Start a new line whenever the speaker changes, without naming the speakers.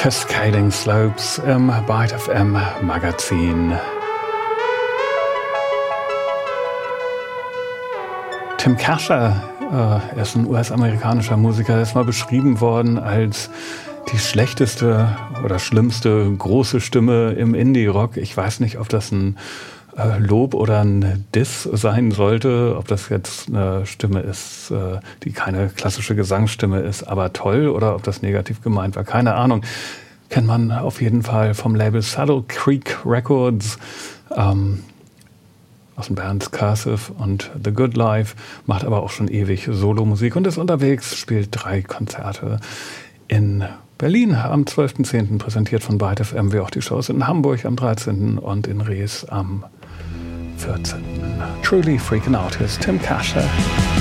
Cascading Slopes im Byte FM Magazin. Tim Kascher ist ein US-amerikanischer Musiker, der ist mal beschrieben worden als die schlechteste oder schlimmste große Stimme im Indie-Rock. Ich weiß nicht, ob das ein Lob oder ein Diss sein sollte, ob das jetzt eine Stimme ist, die keine klassische Gesangsstimme ist, aber toll, oder ob das negativ gemeint war, keine Ahnung. Kennt man auf jeden Fall vom Label Saddle Creek Records, aus den Bands Cursive und The Good Life, macht aber auch schon ewig Solomusik und ist unterwegs, spielt 3 Konzerte in Berlin am 12.10. präsentiert von Byte FM, wie auch die Shows in Hamburg am 13. und in Rees am 14. Truly Freaking Out, hier ist Tim Kascher.